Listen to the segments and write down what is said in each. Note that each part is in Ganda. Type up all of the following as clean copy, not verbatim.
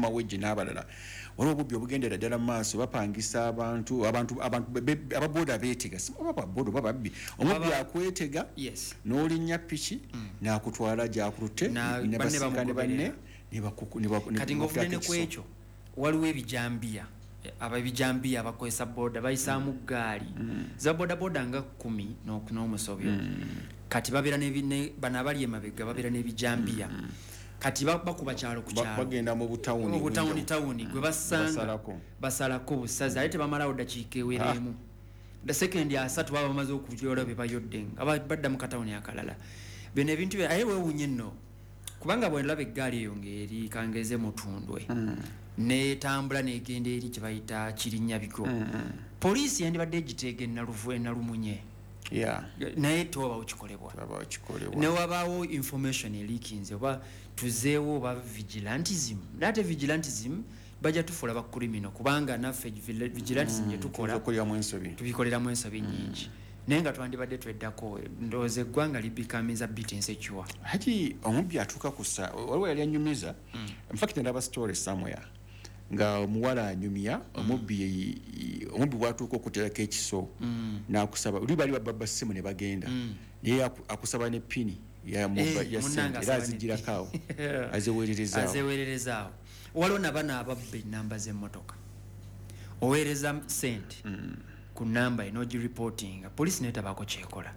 Mawejje n'abalala waliwo obubbi obugendera ddala mu maaso bapangisa abantu ababoda beetega baba boda babbi omubbi akwetega n'olinnya piki n'akutwala gy'akutte ne basingane banne kati ng'ovudde ku ekyo waliwo ebijambiya ababijambiya abakozesa boda bayisaamu gaali za bodaboda nga 10 n'omusobyo kati babeera bano abali emabega babeera n'ebijambiya kati bakuba kyalo ku kyalo bagenda mu butawuni gwe basanga basalako busaza ate bamalawo dakiika eweremu the second ya asatu baba bamaze okujoola be bayodde badda mu katawuni akalala bino ebintu aye weewunye nno kubanga bwendaba eggaali eyo ng'eri kangeze mutundwe netambula negenda eri kye bayita Kirinyabigo poliisi yandibadde egiteega enalumunye naye toba ukikolebwa ne wabaawo information elikinze oba tuzeewo oba vigilantism nate vigilantism bajja tufuula ba criminal kubanga naffe vigilantism yetukola tubikoleramu ensobi nyingi naye nga twandibadde tweddako ndowooza eggwanga libikamiza bit insecure hati omubbi atuuka kusa waliwo yali anyumiza infact ndaba story somewhere nga omuwala anyumya omubbi bwatuuka okuterako ekiso n'akusaba oli bali babba ssimu ne bagenda naye akusaba ne pini ya sente era azigirako azeweererezaawo waliwo nabana ababba ennamba z'emmotoka oweereza sente ku namba enogiripotinga poliisi neetabaako kyekola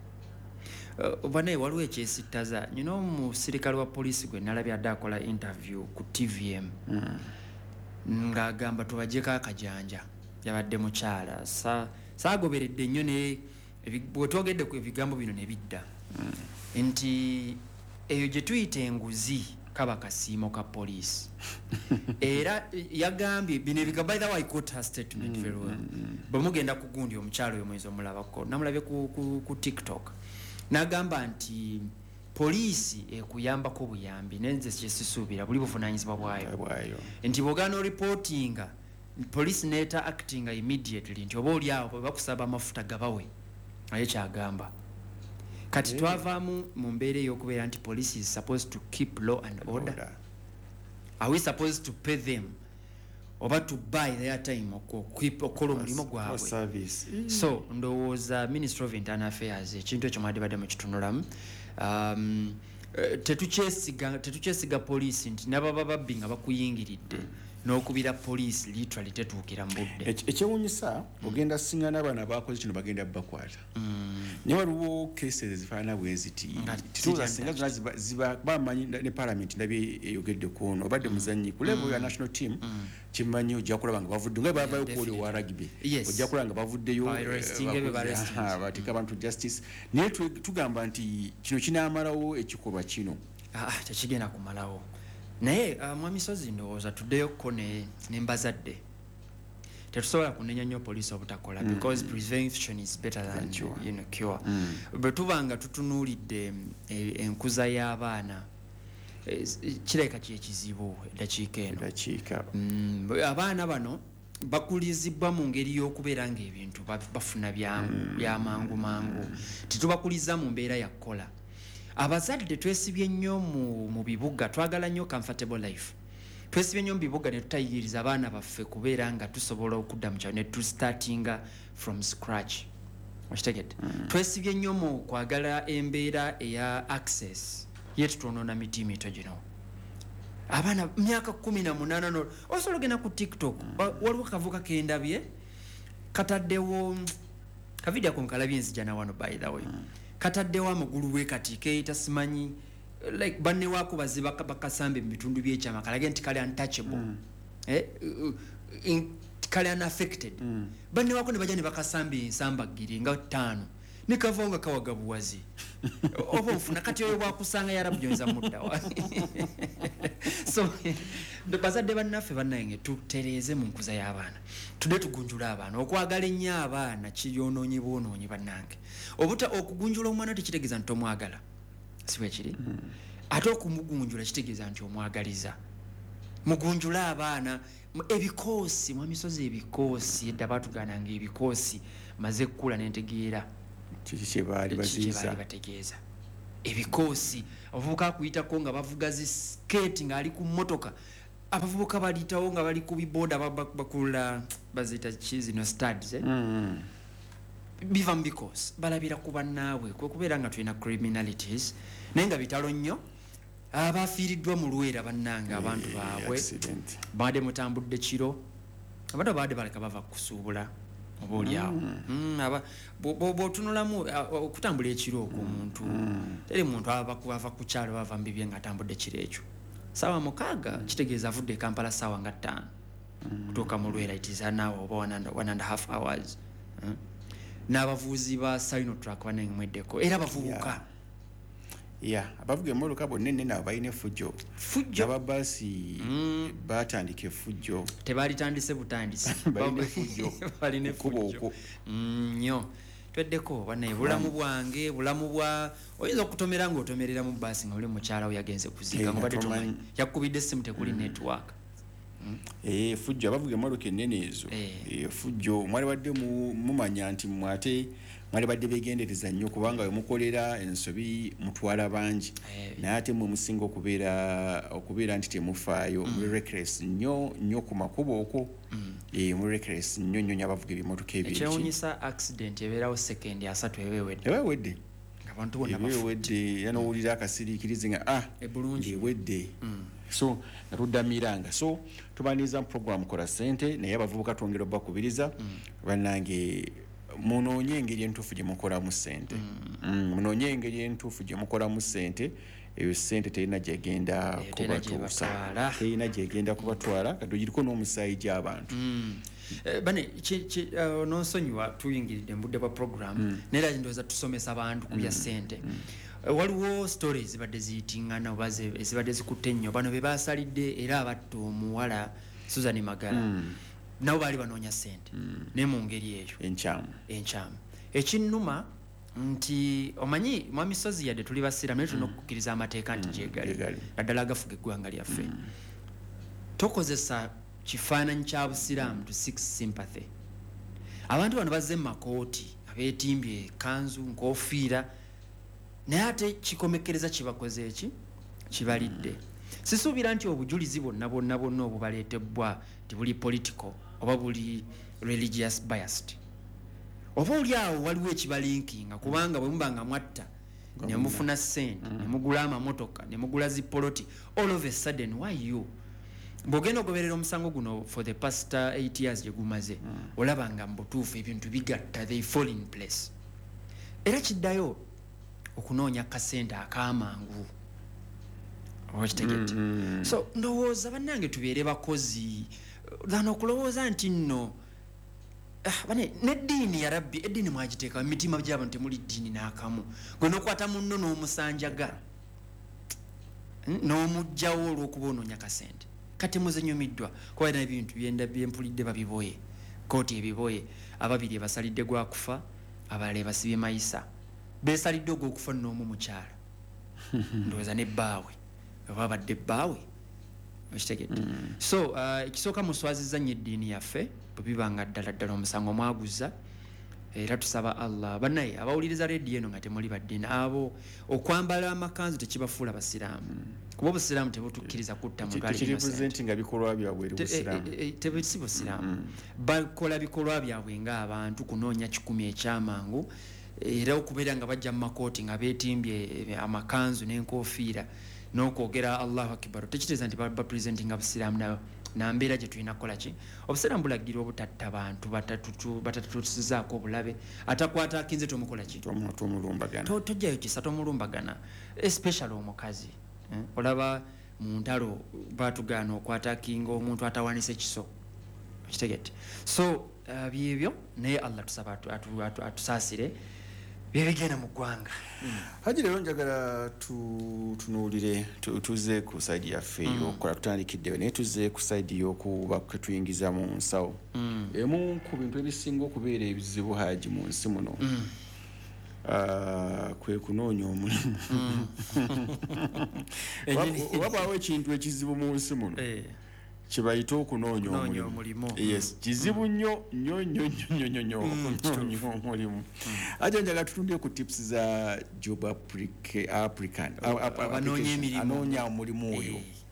oba naye waliwo ekyesittaza nyina omusirikale wa poliisi gwe nalabye adde akola interview ku TVM ng'agamba tubajjeko akajanja yabadde mukyala saagoberedde nnyo naye bwe twogedde ku ebigambo bino ne bidda nti eyo gye tuyita enguzi kaba kasiimo ka poliisi era yagambye bino ebigambo by the way I quote her statement very well bamugenda kugundi omukyalo oyo mwezi omulabako namulabye ku TikTok n'agamba nti poliisi ekuyambako buyambi nenze kyesisuubira buli buvunaanyizibwa bwayo nti bw'ogaana reportinga poliisi neeta actinga immediately nti oba oli awo bwe bakusaba amafuta gabawe naye kyagamba kati twavaamu mu mbeera ey'okubeera nti police is supposed to keep law and order. Are we supposed to pay them oba to buy their time okukola omulimu gwabwe? So ndowooza Ministry of Internal Affairs ekintu ekyo mwadibadde mu kitunulamu tetukyesiga poliisi nti nababa babbi nga bakuyingiridde n'okubira poliisi literally tetuukira mu budde. Ekyewuunyisa ogenda singana abaana bakoze kino bagenda bakwata naye waliwo cases ezifaanana bwe ziti tituuza singa zonna ziba bamanyi ne parliament ndabye eyogedde kuno obadde muzannyi ku level ya national team kimanyi ojja kulaba nga bavudde nga bavayo ku oli wa rugby ojja kulaba nga bavuddeyo batika abantu justice naye tugamba nti kino kinaamalawo ekikolwa kino tekigenda kumalawo naye mwamisozi ndowooza tuddeyoko nembazadde tetusobola kunenya nnyo poliisi obutakola because prevention is better than cure. Bwe tubanga tutunuulidde enkuza y'abaana kireka kyekizibu eddakiika eno. Abaana bano bakulizibwa mu ngeri y'okubeera ng'ebintu bafuna byamangu mangu tetubakuliza mu mbeera ya kukola. Abazadde twesibye nnyo mu bibuga twagala nnyo comfortable life. Twesibye nnyo mu bibuga ne tutayigiriza abaana baffe kubeera nga tusobola okudda mu kyalo ne startinga from scratch. Okitegedde? Twesibye nnyo mu kwagala embeera eya access yetu tunoona miti mito gino. Abaana myaka 18 osobola ogenda ku TikTok waliwo kavuka kendabye kataddewo kavidiyo konkalabye nzijana wano by the way. Kataddewo amagulu we kati keeta simanyi like banne wako baziba bakasambe mu bitundu by'ekyama kalage nti kali untouchable kali unaffected banne wako ne bajja ne bakasambe ensamba ggiri nga 5 ne kava nga kawaga buwazi oba ofuna kati oyo bwakusanga yarabu jonza muddawa. So bazadde bannaffe bannange tutereeze mu nkuza y'abaana tudde tugunjula abaana okwagala ennyo abaana kiyonoonye bwonoonye bannange obuta okugunjula omwana tekitegeeza nti omwagala siwe kiri ate okumugunjula kitegeeza nti omwagaliza mugunjula abaana ebikoosi mwamisozi ebikoosi edda baatugaananga ebikoosi maze kkula n'entegeera kyebaali bategeeza ebikoosi abavubuka akuyitako nga bavuga zi skate ng'ali ku mmotoka abavubuka balitawo nga bali ku biboda bakulula bazita zino studs biva because balabira ku bannaabwe kwe kubeera nga tulina criminalities naye nga bitalo nnyo abafiiriddwa mu lwera bannanga abantu baabwe baade mutambudde kiro abantu baade baleka bava kusuubula oba oliawo bw'otunulamu okutambula ekiro okwo omuntu teri muntu ava ku kyalo bava mu bibye ng'atambudde kiro ekyo saawa 6 kitegeeza avudde Kampala saawa nga 5 kutuuka mu lwera it is an hour oba 1.5 hours n'abavuzi ba Sinotrack banengweddeko era bavubuka abavuga emmotoka bonna nabo balina effujjo n'ababaasi batandika effujjo tebalitandise butandisi balina effujjo balina effujjo nnyo tweddeko banaye bulamu bwange bulamu bwa oyinza okutomera ng'otomerera mu baasi nga oli mukyala we yagenze kuziika nga badde tomanyi yakubidde essimu tekuli network effujjo abavuga emmotoka ennene ezo effujjo mwali badde mumanya nti mwate mwali badde begendereza nnyo kubanga we mukolera ensobi mutwala bangi naye ate mwe musinga okubeera nti temufaayo muri reckless nnyo ku makubo okwo muri reckless nnyo abavuga ebimotoka ebyo ekyewuunyisa accident ebeerawo sekendi 3 ewedde abantu bonna ewedde yanowulira akasiriikirizi nga ewedde so natuddamiranga so tubaniriza mu program kola ssente naye abavubuka twongera obbakubiriza bannange munoonye engeri entuufu gye mukolamu ssente munoonye engeri entuufu gye mukolamu ssente eyo ssente terina gyegenda kubatuusa terina gyegenda kubatwala katugiriko n'omusaayi gy'abantu bane nonsonyiwa tuyingiridde mu budde bwa program naye era ndowooza tusomesa abantu ku bya ssente waliwo stories ezibadde ziyitingana oba ezibadde zikutte ennyo bano be basalidde era abatta omuwala Susan Magala nabo baali banoonya ssente naye mu ngeri eyo enkyamu ekinnuma nti omanyi mwami Sozi yadde tuli basiraamu naye tulina okukkiriza amateeka nti gyegali naddala agafuga eggwanga lyaffe tokozesa kifaananyi kya busiraamu to seek sympathy abantu bano bazze mu makooti abeetimbye ekanzu nkofiira naye ate kikomekereza kibakoze eki kibalidde sisuubira nti obujulizi bonna obubaleetebwa tibuli political oba buli religious biased oba oli awo waliwo ekibalinkinga kubanga bwe muba nga mwatta ne mufuna ssente ne mugula amamotoka ne mugula zipoloti all of a sudden why you bw'ogenda ogoberera omusango guno for the past 8 years gye gumaze olaba nga mu butuufu ebintu bigatta they fall in place era kiddayo okunoonya kasente ak'amangu okitegedde so ndowooza bannange tubeere bakozi lano okulowooza nti nno bane n'eddiini ya rabbi eddiini mwagiteeka mu mitima gy'abantu temuli ddiini n'akamu gwe n'okwata munno n'omusanjaga n'omugjawo olw'okuba onoonya kasente kati muzenyumiddwa kuba na ebintu byempulidde babiboye kooti ebiboye ababiri basalidde gwa kufa abalala basibye mayisa beesalidde ogw'okufa n'omu mukyala ndowooza n'ebbaawe oba badde ebbaawe okitegedde so ekisooka muswaziza nnyo eddiini yaffe bwe biba nga ddala omusango mwaguza era tusaba Allah bannaye abawuliriza leediyo eno nga temuli baddiini abo okwambala amakanzu tekibafuula basiraamu kuba obusiraamu tebutukkiriza kutta muntu nga bikolwa byabwe tebisi busiraamu bakola bikolwa byabwe ng'abantu kunoonya 10 ekyamangu era okubeera nga bajja mu makooti nga beetimbye amakanzu n'enkofiira n'okwogera Allahu Akbar tekitegeeza nti bapresentinga busiraamu nambeera gye tulina kukola ki obusiraamu bulagira obutatta bantu batatutusizaako obulabe atakwata akinze tomukola ki tojjayo kisa tomulumbagana especially omukazi olaba mu ntalo batugaana okwata akinga omuntu atawanise kiso kitegete so byebyo naye Allah tusaba atusaasire byebigenda mu ggwanga haji leero njagala tunuulire tuze ku saidi yaffe yokola tutandikiddeyo naye tuze ku saidi y'okuba kwetuyingiza mu nsawo emu ku bintu ebisinga okubeera ebizibu haji mu nsi muno kwe kunoonya omulimu wabaawo ekintu ekizibu mu nsi muno kibayita okunoonya omulimu yes kizibu nnyo omulimu ate njagala tutundire ku tips za job applicant anoonya omulimu oyo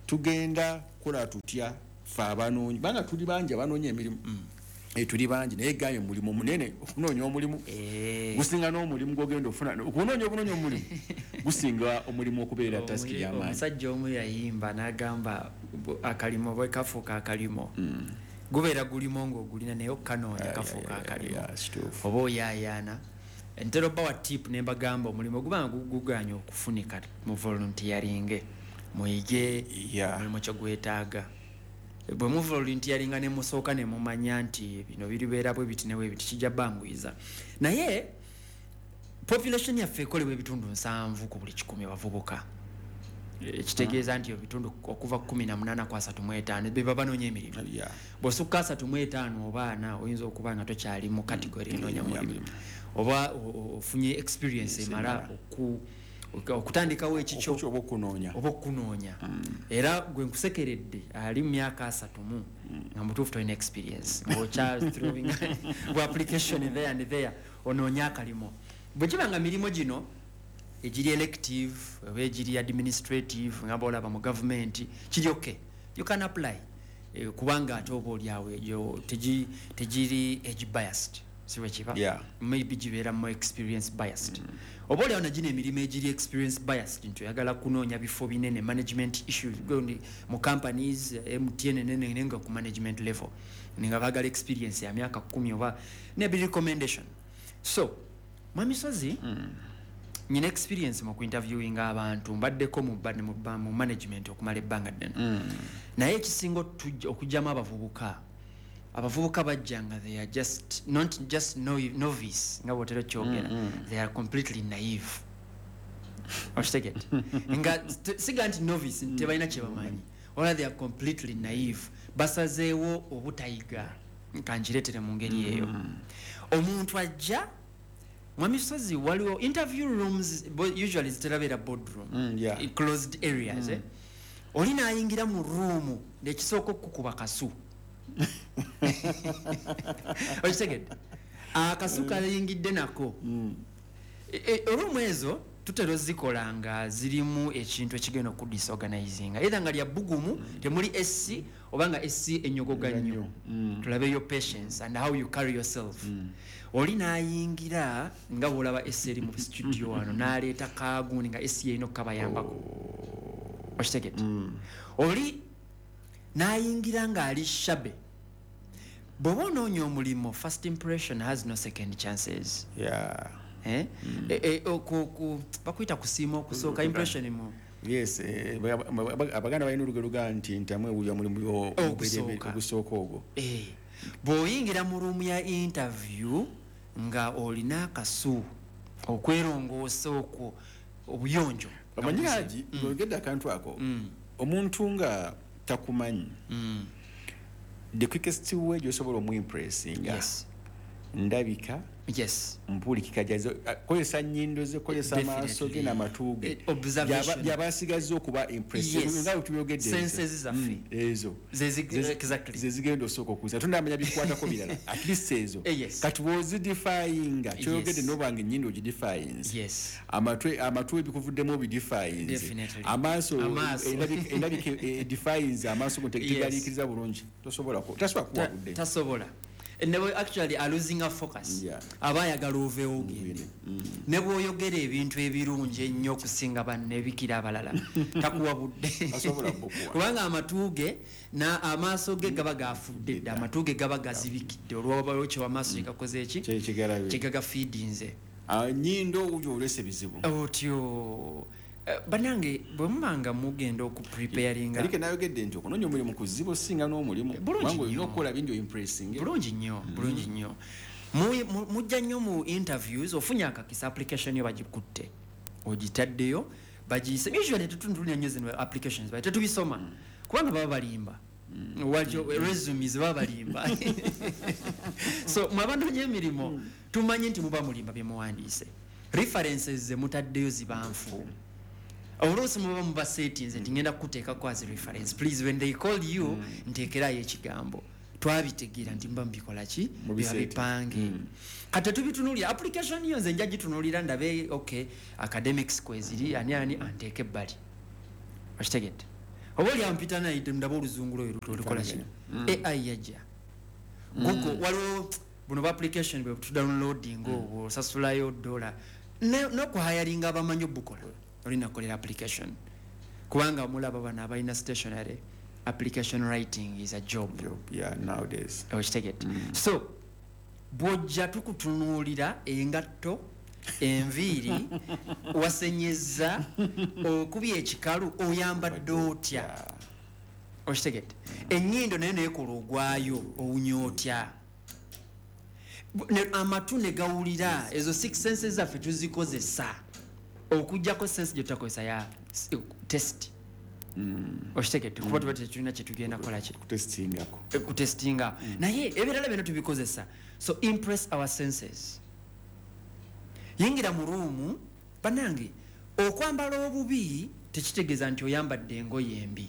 tugenda kola tutya fa abanonyi banga tuli banja abanonyi emirimu tuli banji naye gaye mulimu munene okunoonya omulimu gusinga n'omulimu gwogenda ofuna okunoonya omulimu gusinga omulimu okubeera tasiki y'amaanyi. Omusajja omu yayimba n'agamba akalimo bwe kafuuka akalimo gubeera gulimo ng'ogulina naye okkanoonya kafuuka akalimo oba oyaayaana. Ntera obba wa tip ne mbagamba omulimu ogubanga guganya okufunika mu volunteering muyige omulimu kye gwetaaga. Bwe mu volunteering ne musooka ne mumanya nti bino biribeera bwe biti ne bwe biti kijja banguyiza. Naye population yaffe ekolebwa ebitundu 7 ku buli 100 bavubuka. Ekitegeeza nti ebitundu okuva 18 kwa 35 be babanoonya emirimu. Bw'osukka 35 oba 4 oyinza okuba nga tokyali mu category enoonya mulimu. Oba ofunye experience emala okutandikawo ekikyo oba okunoonya. Era gwe nkusekeredde ali mu myaka 3 nga mutuufu tolina experience ng'okya throwing bu application there and there onoonya akalimo. Bwe kiba nga mirimu gino egiri elective oba egiri administrative nga boolaba mu government kiri okay, you can apply kubanga ate oba oliawo egyo tegiri age biased. Siwe chiba maybe jibeera more experience biased. Oba oliawo nagino emirimu egiri experience biased nti oyagala kunoonya bifo binene management issues gondi mu companies MTN nenga ku management level ninga bagala experience ya myaka 10 oba ne be recommendation. So Mwamisozi nyina experience mu interviewing abantu mbaddeko mu management okumala ebbanga ddene. Naye ekisinga okujjamu abavubuka bajjanga they are not just novice nga bwotero kyogera, they are completely naive. Ostegete nga siga nti novice tebalina kye bamanyi, or they are completely naive, basazeewo obutayiga kanjiretere mu ngeri eyo. Omuntu ajja Mwamisozi waliwo interview rooms usually ziterabeera boardroom closed areas. Olina ayingira mu room nekisooka okukuba kasu okitegedde akasu kayingidde nako. Olumu ezo tutera zikola nga zirimu ekintu ekigenda ku disorganizing either nga lya bugumu temuli SC oba nga SC enyogoga nnyo. Tulabe your patience and how you carry yourself. Oli naayingira nga bwolaba SC eri mu studio wano n'aleeta kaaguuni nga SC erina okukabayambako okitegedde. Oli naayingira ng'ali shabe. Bw'oba onoonya omulimu first impression has no second chances. Bakuyita kusiima okusooka impression mu abaganda balina olugero luga nti ntamwe ewulira mulimu ogusooka ogwo. Bw'oyingira mu ruumu ya interview nga olina akasu okwerongoosa okwo obuyonjo amanyiraji ng'ogedde akantu ako omuntu nga takumanyi the quickest way gy'osobola omuimpressinga ndabika mpulikika kozesa nnyindo ze, kozesa amaaso ge n'amatu ge byabasigaza okuba impressive nga tuyogedde ezo zezigenda osooka okuza tondamanya bikwatako birala at least ezo kati wozidefyinga kyoyogedde nobanga ennyindo ogidefyinze amatwe ebikuvuddemu obidefyinze amaaso endabika edefyinze amaaso tegaliikiriza bulungi tasobola kuwa budde tasobola. Never actually are losing a focus. Abayagala oveewo ogende. Ne bw'oyogera ebintu ebirungi ennyo okusinga banne ebikira abalala takuwa budde. Kubanga amatu ge amaaso ge gaba gafudde dda, amatu ge gaba gazibikidde olw'obaloki amaaso gakoze eki kigaga feedinze. Nnyindo oyo olese bizibu. Otyo banange bwe mumanga mugenda okupreparinga alike nayogedde nti okunoonya omulimu kuzibu singa n'omulimu kubanga olina okukola bingi impressing bulungi nnyo mujja nnyo mu interviews ofunye akakisa application yo bagikutte ogitaddeyo bagiyise usually tetundulira nnyo zino applications bali tetubisoma kubanga baba balimba walyo resumes baba balimba so mwabanoonya emirimu tumanyi nti muba mulimba bye muwandiise references ze mutaddeyo zibanfu. Oluusi muba muba settings nti ngenda kuteekako as reference please when they call you nteekerayo ekigambo twabitegeera nti mba mbikola ki bipange kati tubitunulira application yo nze nja gitunulira ndabe okay academics kweziri ani anteeke ebbali okitegedde oboli ampita naye ndaba oluzungu lwe lukola kino AI yajja Google waliwo buno ba application bwe tudownloading obwo osasulayo $1 n'okuhayaringa abamanyi obukola olina kukolera application kubanga mulaba bano abalina stationary application writing is a job. Yeah, nowadays. So bw'ojja tukutunuulira engatto enviiri wasenyeza okubya ekikalu oyambadde otya okitegedde ennyindo naye neekola ogwayo owunya otya amatu ne gawulira ezo 6 senses zaffe tuzikozesa okujjako sense gye tutakozesa ya test okitegedde kuba tuba tetulina kye tugenda kukolaki kutestinga naye ebirala byonna tubikozesa so impress our senses yingira mu ruumu bannange okwambala obubi tekitegeeza nti oyambadde engoye embi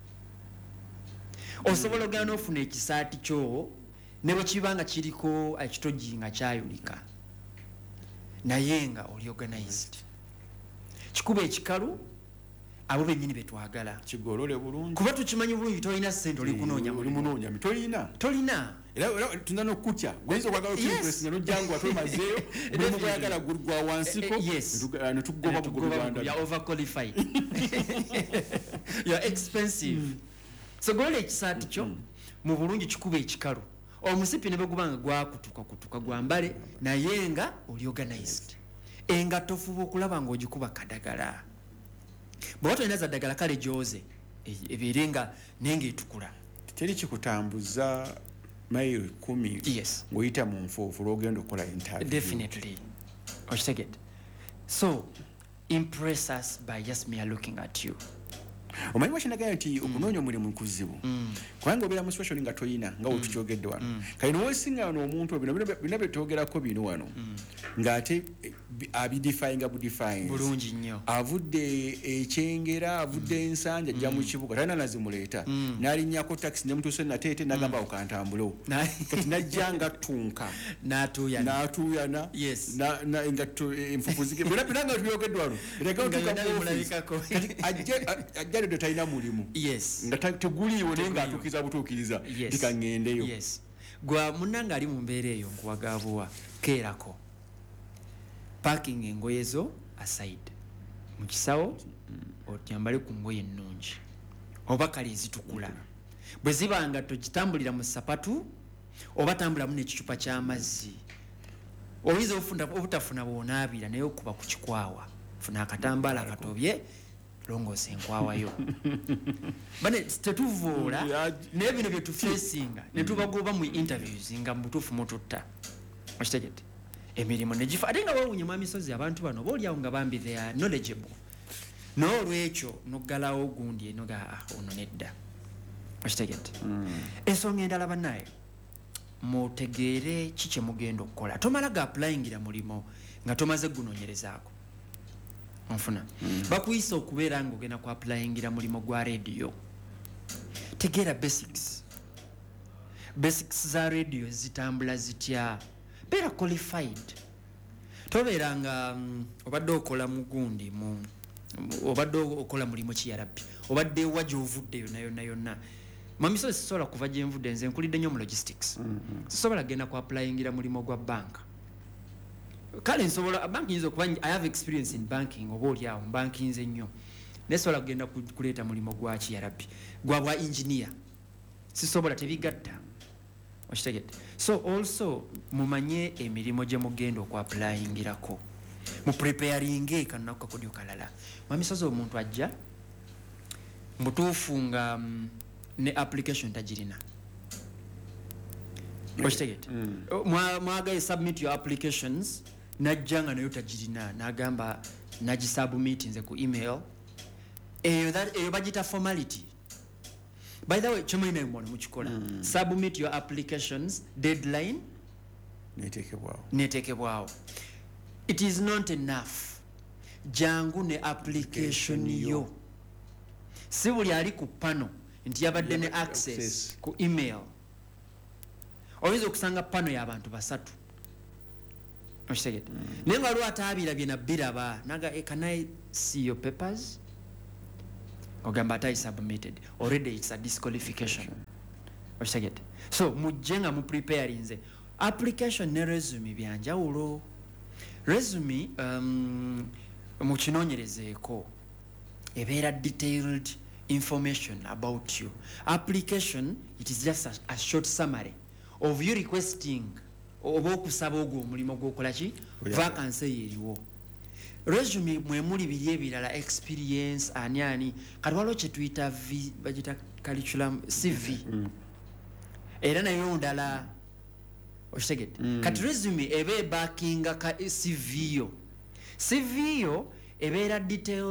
osobola ogenda n'ofuna ekisaati kyo ne bwe kiba nga kiriko ekitogi nga kyayulika naye nga oli organized kikuba ekikalu abo bennyini betwagala kigolole bulungi kuba tukimanyi bulungi tolina ssente oli kunoonya mulimu tolina era tunda n'okutya goyinza okwagala okiimpresi n'ojjangu twemazeeyo mulimu gwayagala gwa wansiko ne tugoba bugulubanda you are overqualified you are expensive so golole ekisaati kyo mu bulungi kikuba ekikalu omusipi ne bwe gubanga gwakutuka gwambale naye nga oli organized engatto fuba okulaba ng'ogikuba kadagala bw'oba tolina za ddagala kale gyoze ebeere nga nenga etukula teri kikutambuza mayiro 10 ng'oyita mu nfuufu lw'ogenda okukola interview. Definitely okitegedde so impress us by just mere looking at you. Omanyi wakinagaya nti okunoonya omulimu kuzibu kubanga obeera mu situation nga toyina nga wetukyogedde wano kale nowesinga wano omuntu bino byetwogerako bino wano ng'ate abidefyinga budefines bulungi nnyo avudde ekyengera avudde ensanja ajja mu kibuga talina nazimuleeta n'alinnyako taxi ne mutuuse nateete n'agamba okantambulo kati najja nga ttunka n'atuuyana engatto enfufu zige byonna nga tubyogedde wano ajja leero talina mulimu nga teguliiwo naye ng'atuukiriza butuukiriza tikaŋŋendeyo gwa munnange ali mu mbeera eyo nkuwagaabuwa keerako parking engoye zo aside mu kisawo otyambale ku ngoye ennungi oba kale ezitukula bwe ziba nga tokitambulira mu sapatu oba tambulamu n'ekicupa ky'amazzi oyinza obutafuna bw'onaabira naye okuba ku kikwawa funa akatambaala akatobye longoosa enkwawayo bane tetuvoola naye bino bye tufeesinga ne tubagoba mu interviews nga mu butuufu mututta okitegedde emirimu ne gifa ate nga wawunya mu misozi abantu bano boolyawo nga bambi they are knowledgeable n'olwekyo noggalawo ogundi enoga ono nedda okitegedde ensonga endala bannaye mutegeere ki kye mugenda okukola tomala ga applyingira mulimo nga tomaze gunoonyerezaako onfuna bakuyisa okubeera nga ogenda ku applyingira mulimo gwa radio tegeera basics za radio zitambula zitya beera qualified tobeera nga obadde okola mugundi obadde okola mulimu kiyarabbi obadde ewa gy'ovudde yonna mamisozi sisobola kuva gye nvudde nze nkulidde nnyo mu logistics sisobola genda ku applyingira mulimo gwa banka kale nsobola banki yinza okuba I have experience in banking oba oliawo banki nze nnyo nesobola kugenda kuleeta mulimo gwa kiyarabbi gwa bwa engineer sisobola tebigatta okitegedde so also mumanye emirimu gye mugenda okwapplyingirako mu preparinge kanaku kakodyo kalala mamisozi omuntu ajja mbutuufu nga ne application tagirina okitegedde mwagaye submit your applications najja nga nayo tagirina n'agamba nagisubmit nze ku email eyo bagita formality by the way kyemulina emwana mukikola submit your applications deadline netekebwawo it is not enough jangu ne application yo si buli ali ku pano nti yabadde ne access ku email oyinza okusanga pano y'abantu 3 okitegedde naye nga waliwo ataabirabye nabbiraba naga can I see your papers ogamba ati submitted, already it's a disqualification. Okitegedde? So mujje nga mu preparing nze application ne resume byanjawulo. Resume mu kinoonyerezeeko ebeera detailed information about you. Application, it is just a short summary of you requesting oba okusaba ogwo omulimu gw'okola ki vacancy eriwo. Resume mwe muli biri ebirala experience ani kati waliwo kye tuyita bagita curriculum CV era nayo ndala okitegedde. Kati resume eba ebackinga ka CV yo ebeera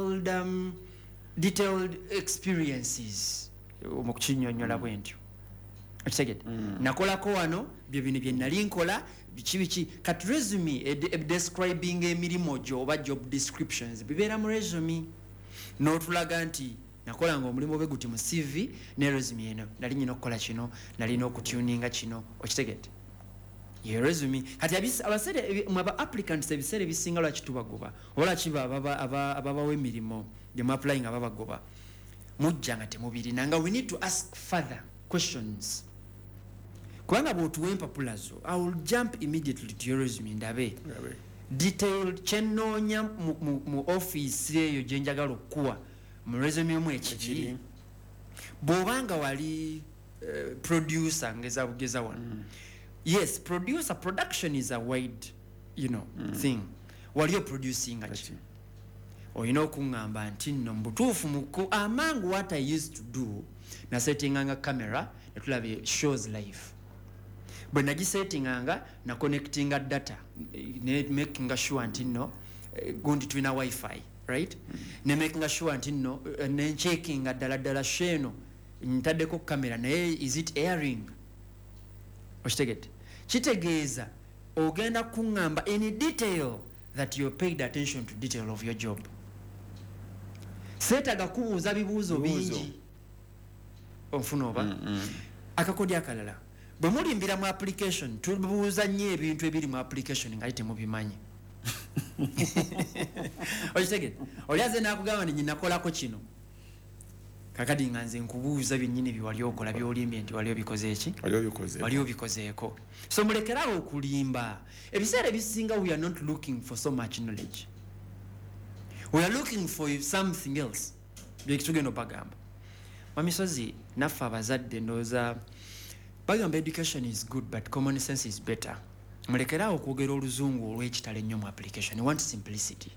detailed experiences mu kukinyonnyola bwentyo okitegedde. Nakolako wano byo bino bye nali nkola biki kati resume describing emirimu gyo oba job descriptions bibeera mu resume n'otulaga nti nakola nga omulimu bwe guti mu CV ne resume eno nali nyina okukola kino nalina okutuninga kino okitegedde. Ye resume kati abasere mwaba applicants ebiseera ebisinga lwaki tubagoba oba kiba ababawa emirimu gye mu applying ababagoba mujja nga temubirina nga we need to ask further questions. Kubanga bw'otuwa empapula zo I will jump immediately to your resume ndabe detailed kyenoonya mu office eyo gye njagala okuwa mu resume mu ekiri bw'obanga wali producer ngeza wano. Yes, production is a wide thing. Wali producing ati oyina okuŋŋamba nti nno mbutuufu muku among what I used to do na settinganga camera netulabe shows live bwe nagisettinganga na connectinga data ne making sure nti nno gundi tulina wifi right ne making sure nti nno ne checkinga ddala sheno ntaddeko camera naye is it airing okitegedde. Kitegeeza ogenda kuŋŋamba in detail that you paid attention to detail of your job. Seetaga kubuuza bibuuzo bingi onfuna oba akakodya akalala bwe mulimbira mu application tubuuza nnyo ebintu ebiri mu application nga temubimanyi okitegedde. Oli aze n'akugamba nti nyinakolako kino kakadi nga nze nkubuuza byennyini biwali okola byolimbye nti wali obikoze eki wali obikozeeko. So mulekerawo okulimba. Ebiseera ebisinga we are not looking for so much knowledge, we are looking for something else. Byekitugenda opagamba Mamisozi naffe abazadde ndowooza bagamba education is good but common sense is better. Mulekerawo okwogera oluzungu olw'ekitalo ennyo mu application. We want simplicity.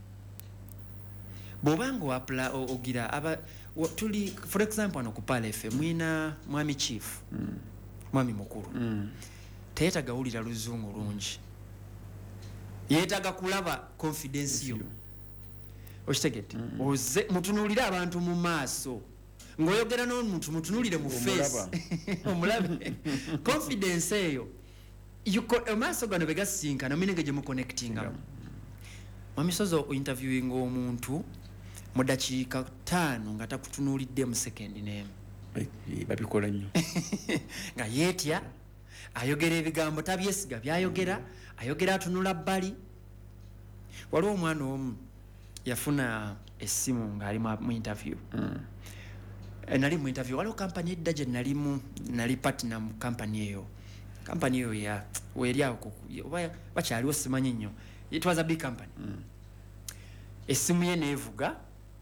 Bw'obanga ogira tuli for example ano ku Pala FM mwina mwami chief mwami mukulu teetaga wulira luzungu lungi yeetaga kulaba confidence yo okitegedde oze mutunuulire abantu mu maaso ng'oyogera n'omuntu mutunuulire mu face omulabe confidence eyo amaaso gano begasinkana minenge gye muconnectingamu. Mwamisozi interviewing omuntu mu dakiika 5 nga takutunuulidde mu second name babikola nnyo nga yeetya ayogera ebigambo tabyesiga byayogera ayogera atunula bbali. Waliwo omwana omu yafuna essimu ng'ali mu interview nali mu interview waliwo kampani edda gye nali partner mu kampani eyo weeryawo bakyaliwo simanyi nnyo. It was a big company. Essimu ye neevuga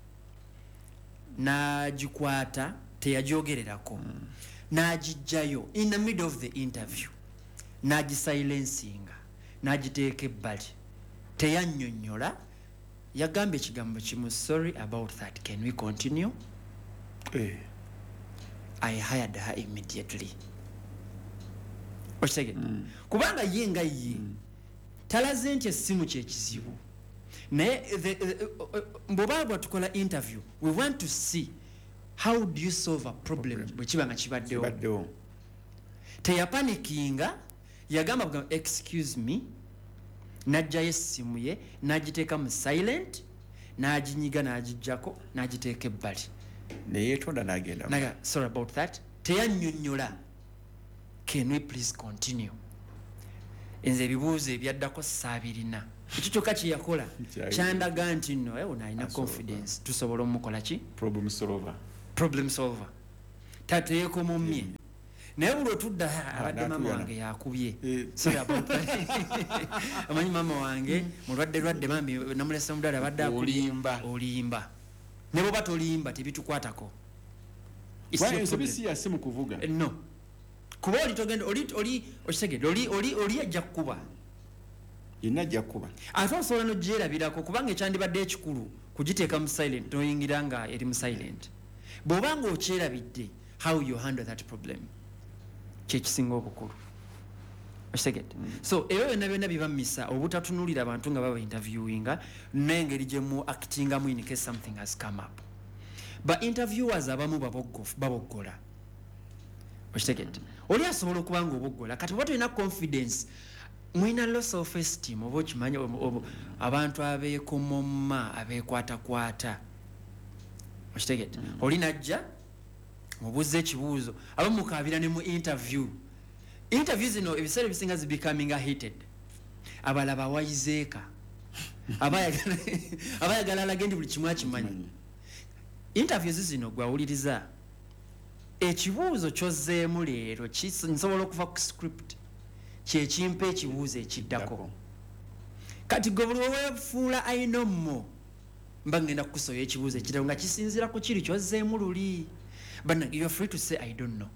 n'agikwata teyagyogererako n'agijjayo in the middle of the interview n'agisilensinga n'agiteeka ebbali teyannyonnyola. Yagamba ekigambo kimu, sorry about that, can we continue? I hired her immediately. Okitegedde kubanga ye nga ye talaze nti essimu kyekizibu naye bw'oba tukola interview we want to see how do you solve a problem bwe kiba nga kibaddewo. Teyapanikinga yagamba excuse me n'aggyayo essimu ye n'agiteeka mu silent n'aginyiga n'agijjako n'agiteeka ebbali neyeetonda n'agenda. Sorry about that, teyannyonnyola. Can we please continue? Nze ebibuuzo ebyaddako saabirina ekyo kyokka kye yakola kyandaga nti nno ono alina confidence tusobola omukola ki problem solver tateeko mumye naye buli otudda abadde mama wange yakubye amanyi mama wange mulwadde bambi namulesa mudala abadde olimba ne bwoba tolimba tebitukwatako no kuba oli togenda oli okitegedde oli ajja kukuba yenna ajja kukuba ate osobola nogyerabirako kubanga ekyandibadde ekikulu kugiteeka mu silent noyingira nga eri mu silent bw'oba nga okyerabidde how you handle that problem kyekisinga obukulu okitegedde so ebyo byonna bibamisa obutatunulira abantu nga baba interviewinga n'engeri gyemu actingamu in case something has come up ba interviewers abamu baboggola okitegedde oli asobola okuba nga oboggola kati oba tolina confidence mwina loss of esteem oba okimanyi abantu abeekomoma abeekwatakwata okitegedde oli najja mubuuza ekibuuzo abamukaabira ne mu interview zino ebiseera ebisinga becoming heated abalaba awayizeeka abayagala alage ndi buli kimu akimanyi interviews zino gwawuliriza ekibuuzo kyozzeemu leero nsobola okuva ku script kyekimpa ekibuuzo ekiddako kati gwe buli wewefuula ayinomo mba ngenda kukusoya ekibuuzo ekirala nga kisinziira ku kiri kyozzeemu luli but you are free to say I don't know.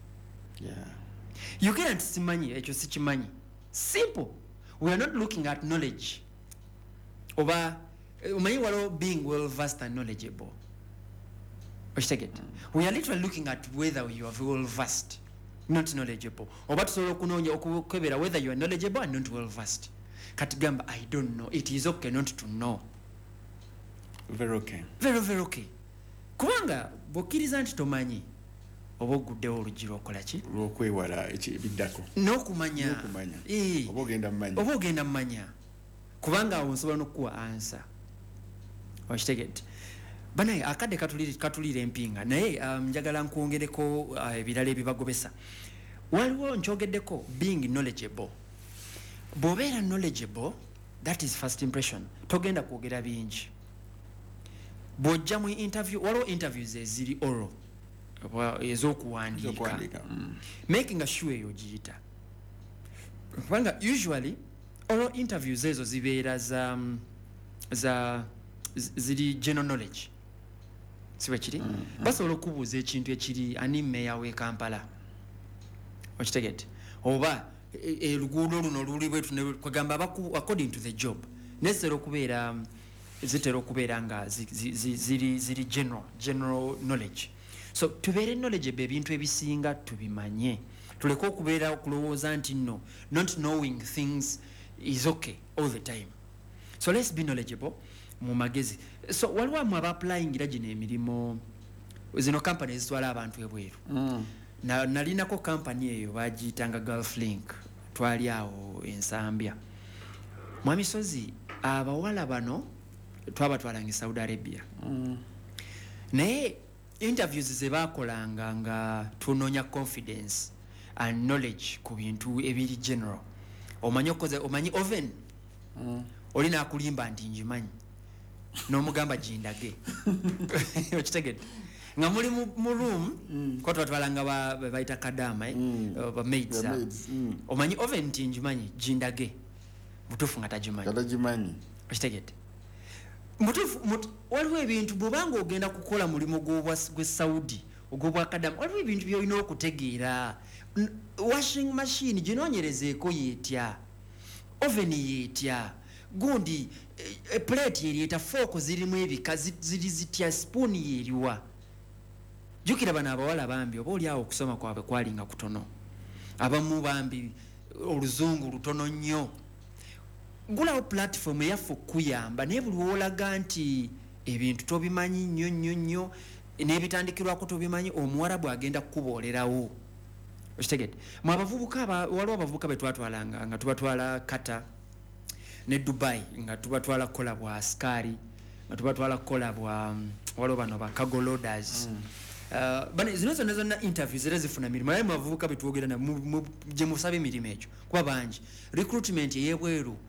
You can't simanyi ekyo sikimanyi. Simple. We are not looking at knowledge. Oba umanyi walo being well versed and knowledgeable. We are literally looking at whether you are well versed, not knowledgeable. Oba tusobola okunoonya okukebera whether you are knowledgeable and not well versed. Kati gamba I don't know. It is okay not to know. Very okay. Very, very okay. Kubanga bokkiriza nti tomanyi oba oguddewo oluggi lw'okola ki lw'okwewala ebiddako n'okumanya oba ogenda mumanya kubanga awo nsobola n'okukuwa ansa okitegedde banaye akadde katulira empinga naye njagala nkwongereko ebirala ebibagobesa waliwo nkyogeddeko being knowledgeable bw'obeera knowledgeable that is first impression togenda kwogera bingi bw'ojja mu interview waliwo interviews eziri oral ez'okuwandiika making sure eyo giyita kubanga usually oral interviews ezo zibeera ziri general knowledge sibe kiri basobola okubuuza ekintu ekiri ani meya w'e Kampala okitegedde oba eluguudo luno luli bwetu kwegamba according to the job nezitera okubeera nga ziri general knowledge so tubeere knowledgeable ebintu ebisinga tubimanye tuleke okubeera okulowooza nti no not knowing things is okay all the time so let's be knowledgeable mu magezi so waliwo amu aba-applyingira gino emirimu zino kampani ezitwala abantu ebweru nalinako kampani eyo bagiyitanga Gulf Link twali awo ensambya mwamisozi abawala bano twabatwalanga Saudi Arabia naye interviews ze bakolanga nga tunoonya confidence and knowledge ku bintu ebiri general omanyi oven oli nakulimba nti njimanyi n'omugamba jindage okitegedde nga muli mu room kwa twatwalanga bayita kadama ba maids omanyi oven nti njimanyi jindage butufu nga tajimanyi okitegedde waliwo ebintu bw'obanga ogenda kukola mulimu gwe Saudi ogw'obwakadamu waliwo ebintu by'olina okutegeera washing machine ginoonyerezeeko yeetya oven yeetya gundi plate yeryeta fork zirimu ebika ziri zitya spoon yeriwa jukira bano abawala bambi oba oli awo okusoma kwabwe kwalinga kutono abamu bambi oluzungu lutono nnyo gulawo platform eyaffe okuyamba naye buli wolaga nti ebintu tobimanyi nnyo n'ebitandikirwako tobimanyi omuwala bw'agenda kukuboolerawo okitegedde waliwo abavubuka betwatwalanga nga tubatwala Qatar ne Dubai nga tubatwala kola bwa askari nga tubatwala kola bwa waliwo bano ba cargo loaders zino zonna interviews era zifuna mirimu naye mubavubuka betwogera gye musaba emirimu ekyo kuba bangi recruitment ey'ebweru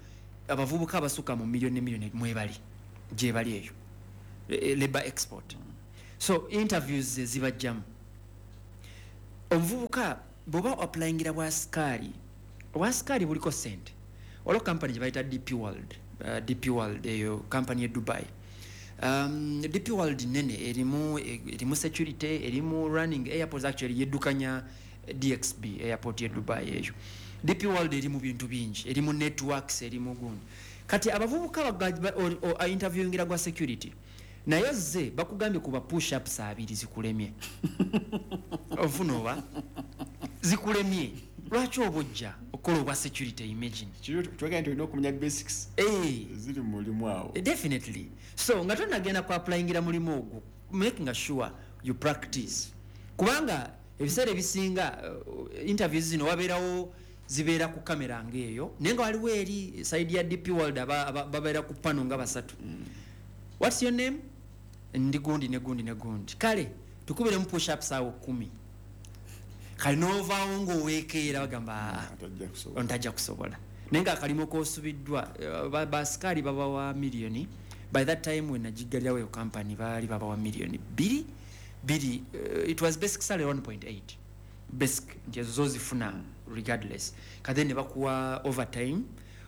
abavubuka abasuka mu million mwebali gye bali eyo labor export. So interviews zibajjamu omuvubuka bw'oba applyingira bwasikari buliko sente olwo company gye bayita DP World eyo company e Dubai. DP World nene erimu security, erimu running airports, actually yeddukanya DXB airport ye Dubai eyo. DP World erimu bintu bingi, erimu networks, erimu gundi. Kati abavubuka interviewingira gwa security naye ze bakugambye kuba push ups 2 zikulemye ofunoba zikulemye lwaki obojja okola obwa security. Imagine twagenda tulina okumanya basics ziri mu mulimu awo. Definitely. So nga tonagenda ku applyingira mulimu ogwo, making sure you practice, kubanga ebiseera ebisinga interviews zino wabeerawo zibeera ku kamera ng'eyo naye nga waliwo eri side ya DP World babeera ku pano nga basatu. What's your name? Ndi gundi ne gundi. Kale tukubire mu push ups awo 10. Kali novaawo ng'oweekeera bagamba ontajja kusobola. Naye nga akalimu k'osubiddwa basikali babawa million. By that time when nagigalyawo eyo company baali babawa million 2. It was basic salary 1.8. Basic nti ezo zozifuna regardless. Kade ne bakuwa overtime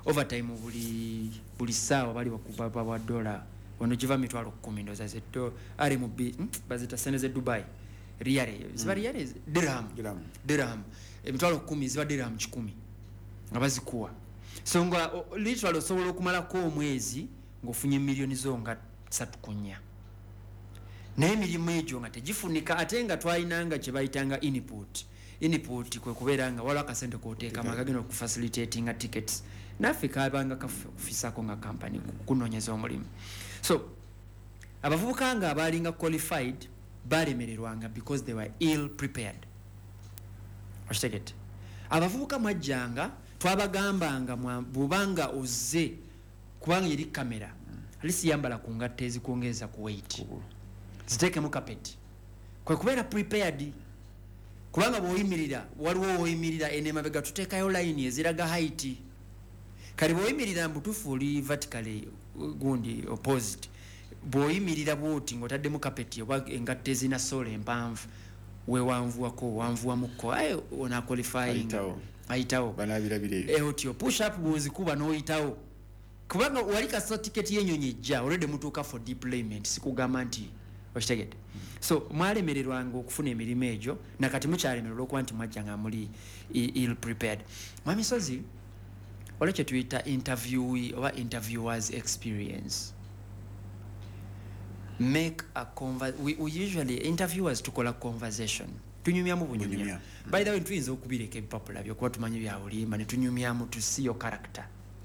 buli ssaawa bali bakuba $1 wano giva $10,000 ndoza zetto ari mu bazita sene ze Dubai riyale ziba riyale dirham $10,000 ziba dirham 10 nga bazikuwa. So nga literally osobola okumalako omwezi ng'ofunye million zonga 3-4. Naye emirimu egyo nga tegifunika ate nga twalinanga kye bayitanga input kwe kubeera nga waliwo akasente k'oteeka makagenda okufacilitatinga tickets naffe kabanga kafisako nga company kunoonyeza omulimu. So abavubuka nga abaalinga qualified balemererwanga because they were ill prepared. Oshitegete abavubuka mwajjanga twabagambanga bw'obanga ozze kubanga yeri kamera alisi yambala ku ngatte ezikuongeza ku weight ziteekemu kapeti kwe kubeera prepared, kubanga bw'oyimirira waliwo oyimirira enemabega tuteekayo line eziraga height. Kali bw'oyimirira mbutuufu oli vertically gundi opposite, bw'oyimirira bw'oti ng'otaddemu kapeti oba engatte ezina sola empanvu wewanvuwako wanvuwamukko aye ona qualifying ayitawo otyo push up bw'ozikuba n'oyitawo kubanga wali kasa ticket y'ennyonyi ejja already mutuuka for deployment. Sikugamba nti okitegedde. So mwalemererwanga okufuna emirimu egyo nakati mukyalemererwa okuba nti mwajjanga muli ill prepared. Mwami Sozi waliwo kye tuyita interviewee oba interviewers experience. Make a we usually interviewers tukola conversation tunyumyamu bunyumya. By the way tuyinza okubireka ebipapula byokuba tumanyi byawulimba ne tunyumyamu to see your character.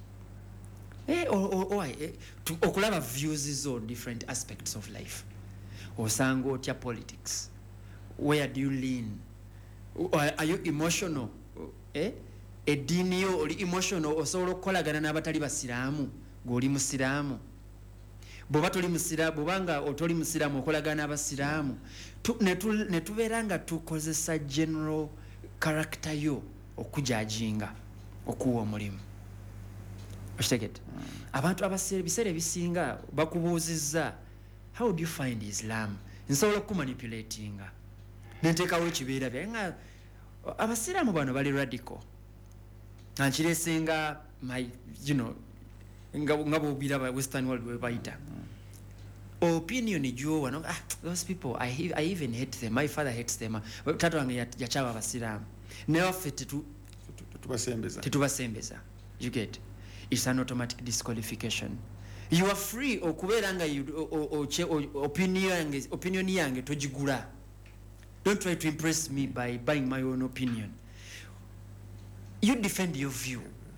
Okulaba views on different aspects of life. Osanga otya politics. Where do you lean? Are you emotional? Eddiini yo oli emotional osobola okukolagana n'abatali basiraamu ng'oli musiraamu. Bw'oba toli musiraamu bw'obanga otoli musiraamu okolagana n'abasiraamu ne tubeera nga tukozesa general character yo okujajinga okuwa omulimu. Oshitegete abantu abaseera ebisinga bakubuuzizza how do you find Islam? Nsobola okumanipulatinga nenteekawo ekibeera bya nga abasiraamu bano bali radical ankiresenga nga bwobira western world we bayita opinion ejyo wano those people I even hate them, my father hates them. Tato wange yachawa abasiraamu newaffe tetubasembeza. You get it's an automatic disqualification. You are free okubeera nga opinion yange tojigula. Don't try to impress me by buying my own opinion. You defend your view.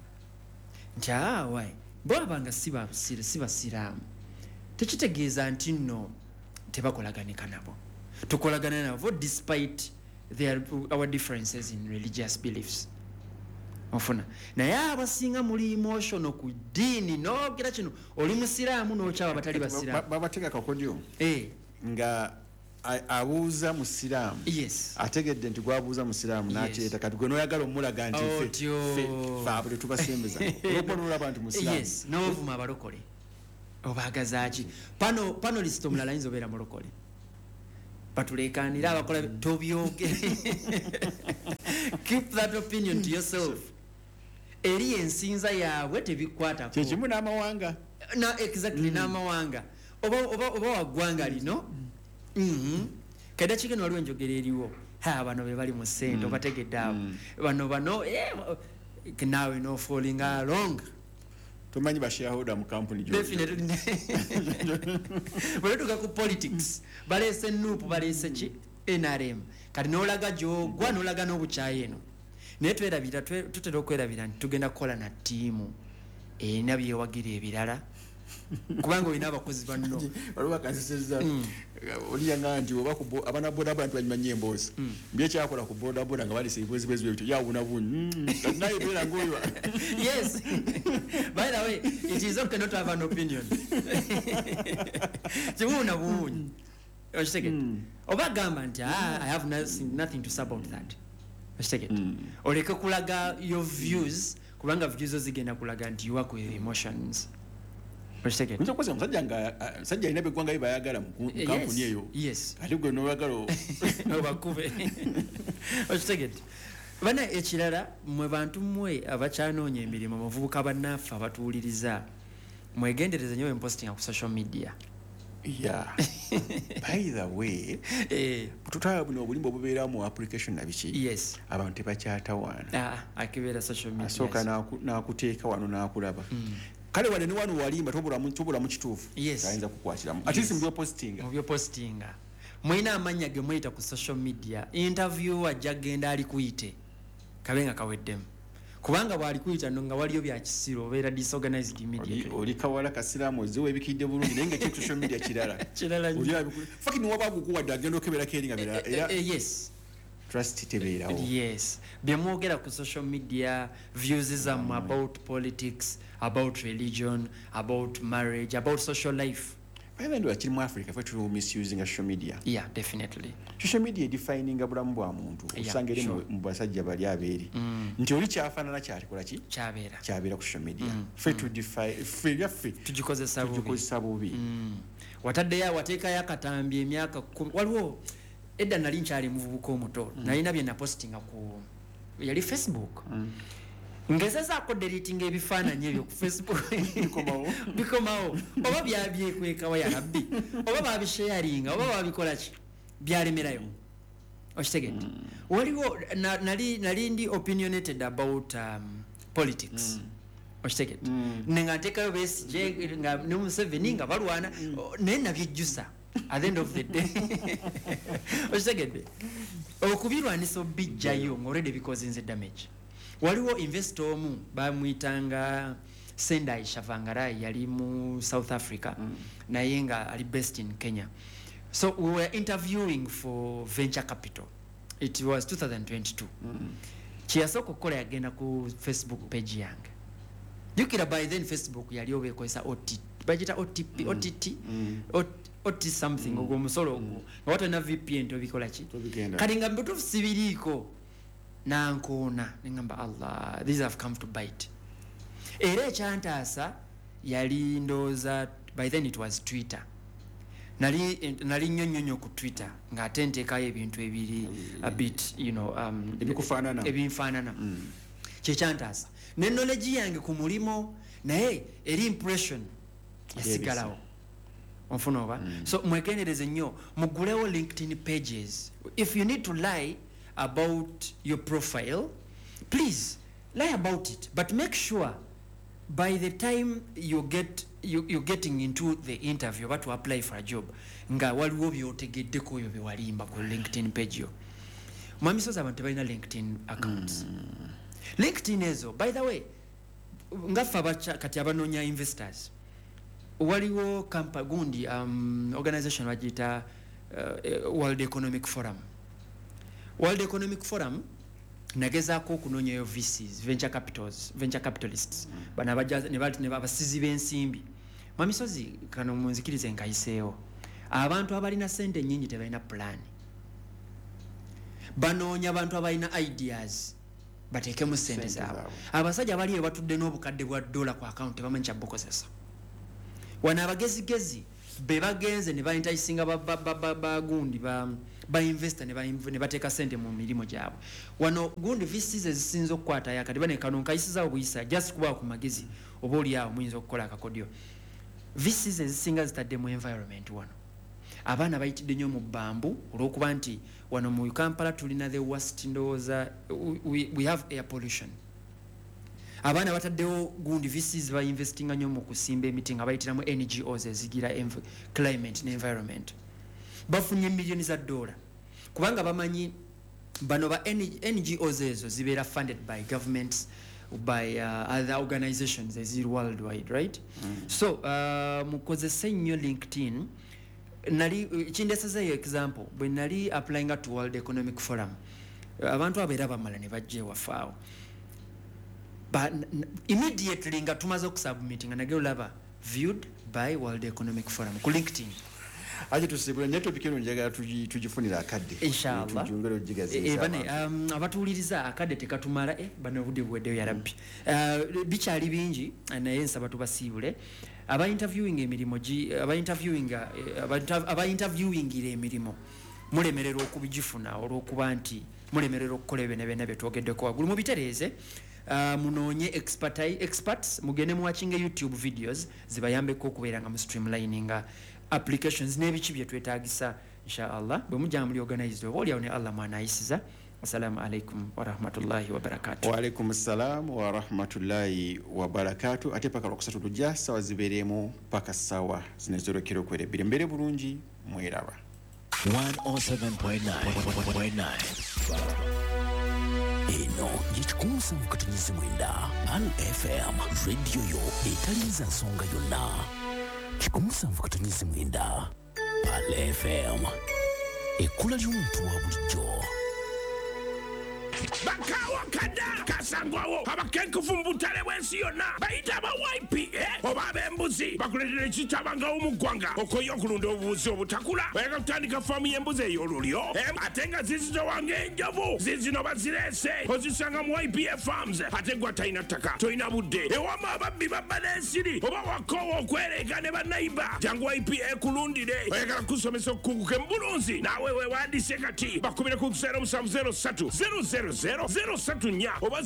Why? Bwabanga siba siraamu tekitegeeza nti nno tebakolaganika nabo. Tukolagana nabo despite our differences in religious beliefs. Ofuna naye abasinga muli emotional ku ddiini n'ogera kino oli musiraamu n'okyawa abatali basiraamu babateeka kakodyo nga abuuza musiraamu ategedde nti gwabuuza musiraamu n'akireeta kati gwe n'oyagala omulaga nti ffe abo tetubasembeza olwokuba n'olaba nti musiraamu n'ovuma abalokole obaagazaaki panolist omulala ayinza obeera mulokole batulekanira abakola tobyogere keep that opinion to yourself eri ensinza yaabwe tebikwatako kyekimu n'amawanga exactly n'amawanga oba waggwanga lino kadda kigeno waliwo enjogera eriwo bano be bali mu ssente obategedde abo bano naawe no falling along tumanyi bashareholder mu company bwetutuka ku politics baleese nuupu baleese ki NRM kati n'olaga gyogwa n'olaga n'obukyayi eno naye tutera okwerabira nti tugenda kukola na ttiimu erina byewagira ebirala kubanga olina abakozi banno waliwo akazisezza oliyanga nti oba abana bodaboda nti banyumanya emboozi byekyakola ku bodaboda nga balisa ebiboozi bwezi bwebityo yawuna bunyi naye beera ngoywa yes by the way it is okay not to have an opinion kiwuna bunyi okitegedde oba gamba nti I have nothing to say about that okitegedde oleke kulaga your views kubanga views zigenda kulaga nti you work with emotions okitegedde musajja alina beggwanga bye bayagala mu kampuni eyo ate gwe n'oyagala nobakube okitegedde bana ekirala mwe bantu mmwe abakyanoonya emirimu muvubuka bannaffe abatuwuliriza mwegendereze nnyo empostinga ku social media by the way tutaba buno obulimba obubeera mu application nabiki abantu tebakyatawaana akibeera social media asooka n'akuteeka wano n'akulaba kale wale ne wano walimba tobula mu kituufu ayinza kukwatiramu ate si mubyopostinga mwina amanya ge mweyita ku social media interview ajja genda ali kuyite kabenga kaweddemu kubanga bwali kuyita no nga waliyo bya kisiro obeera disorganized immediately oli kawala kasiramu oziwe ebikidde bulungi naye nga kye social media kirala fucking wabagukuwadde agenda okebera keringa birala trust tebeerawo byemwogera ku social media views zammwe about politics about religion about marriage about social life ndo akiri mu Africa fe tuli misusing social media definitely social media defininga bulamu bwa muntu usanga eri mu basajja bali abeeri nti oli kyafaanana kyalikola ki kyabeera ku social media fe tugikozesa bubi wataddeyo wateekayo akatambi emyaka waliwo edda nali nkyali muvubuka omuto nalina bye napostinga ku yali Facebook ngezezaako deletinga ebifaananyi ebyo ku Facebook bikomawo oba byabyekwekawa ya rabbi oba babisharinga oba babikola ki byalemerayo okitegedde waliwo nali ndi opinionated about politics okitegedde nenga nteekayo Besigye nga ne Museveni nga balwana naye nabyejjusa at the end of the day okitegedde okubirwanisa obijjayo already because inze damage waliwo investor omu bamuyitanga Sendai Shavangarai yali mu South Africa naye nga ali based in Kenya so we were interviewing for venture capital it was 2022 kyeyasooka okukola yagenda ku Facebook page yange jukira by then Facebook yali obeekozesa bagita OT something ogwo omusolo ogwo nga watona VPN tobikola ki kati nga mbutuufu sibiriiko nankoona nengamba Allah these have come to bite era ekyantaasa yali ndooza by then it was Twitter nali nnyonnyo ku Twitter ng'ate nteekayo ebintu ebiri a bit ebinfaanana kyekyantaasa ne knowledge yange ku mulimo naye eri impression yasigalawo onfuna oba so mwekendereze nnyo mugulewo LinkedIn pages if you need to lie about your profile please lie about it but make sure by the time you're getting into the interview about to apply for a job nga waliwo byotegeddeko oyo bewalimba ku LinkedIn page yo mwamisozi abantu balina LinkedIn accounts LinkedIn ezo by the way ngaffe kati abanoonya investors waliwo gundi organization bagiyita World Economic Forum nagezaako okunoonyayo VCs venture capitalists bano abasizi b'ensimbi mwamisozi kano munzikirize nkayiseewo abantu abalina sente nnyingi tebalina plan banoonya abantu abalina ideas bateekemu sente zaabwe abasajja abaliyo batudde n'obukadde bwa dola ku account tebamanyi kyabukozesa wano abagezigezi be bagenze ne baintayisinga bagundi bainvesta ne bateeka sente mu mirimu gyabwe wano gundi VCs ezisinza okukwata yakati bane kano nkayisizaawo buyisa just kuba ku magezi oba oli awo muyinza okukola akakodyo VCs ezisinga zitadde mu environment wano abaana bayitidde nnyo mu bambu olw'okuba nti wano mu Kampala tulina the worst ndowooza we have air pollution abaana bataddewo gundi VCs bainvestinga nnyo mu kusimba emiti nga bayitiramu NGOs ezigira climate ne environment bafunye millioni za dola kubanga bamanyi bano ba NGOs ezo zibeera funded by governments by other organizations eziri worldwide right so mukozese nnyo LinkedIn nali kindesezeyo example bwe nali applying to World Economic Forum abantu abeera bamala ne bajja ewafaawo but immediately nga tumaze okusubmitting nga nagera olaba viewed by World Economic Forum ku LinkedIn aje tusibula ne topic eno njagala tugifunira akadde inshallah tujungero jigaze bane abatuuliriza akadde tekatumala bane obudde buweddeyo ya rabbi bikyali bingi naye nsaba tubasiibule aba interviewing emirimu aba interviewing emirimu mulemerera okubigifuna olw'okuba nti mulemerera okukola ebyo bye twogeddeko waggulu mubitereeze munoonye experts mugende muwachinga YouTube videos zibayambeko okubeera nga mu streamlining applications n'ebiki bye twetaagisa inshallah bwe mujja muli organized oba oliawo ne Allah mwanayisiza assalamu alaikum wa rahmatullahi wa barakatuh wa alaikum assalam wa rahmatullahi wa barakatuh ate paka lokusatu tujja sawa zibereemu paka sawa zinezorokera okwerebire mbere bulungi mweraba 107.9 eno yekikuusa mu katonyezi mwenda Pan FM radio yo etaliza nsonga yonna kikuusa mu katonyezi mwenda Pan FM ekula ly'omuntu wa bulijjo bakawa kada kasangwawo abakenkufu mbutale bwensi yonna bayita aba YPA oba ab'embuzi bakuletera ekitabanga mu ggwanga okoye okulunda obubuzi obutakula oyagala kutandika faamu y'embuzi ey'olulyo ate nga zizitowanga enjovu zizino bazireese ozisanga mu YPA Farms ate gwa talina ttaka tolina budde ewama ababbi babba n'ensiri oba wakoowa okwereega ne bannayiba jangu YPA kulundire oyagala kusomesa okukunguka embulunzi naawe weewandiise kati bakubire ku 0703 034 oba